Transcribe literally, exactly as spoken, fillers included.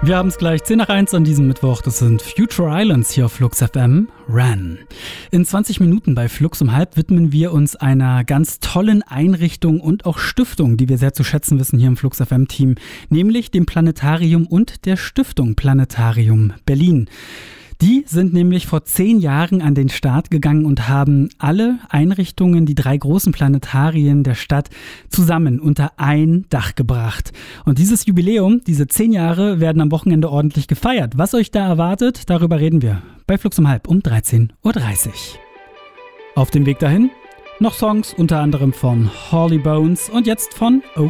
Wir haben es gleich zehn nach eins an diesem Mittwoch. Das sind Future Islands hier auf Flux F M. Ran. In zwanzig Minuten bei Flux um halb widmen wir uns einer ganz tollen Einrichtung und auch Stiftung, die wir sehr zu schätzen wissen hier im Flux F M-Team, nämlich dem Planetarium und der Stiftung Planetarium Berlin. Die sind nämlich vor zehn Jahren an den Start gegangen und haben alle Einrichtungen, die drei großen Planetarien der Stadt, zusammen unter ein Dach gebracht. Und dieses Jubiläum, diese zehn Jahre, werden am Wochenende ordentlich gefeiert. Was euch da erwartet, darüber reden wir bei Flux um halb um dreizehn Uhr dreißig. Auf dem Weg dahin noch Songs, unter anderem von Holly Bones und jetzt von Oh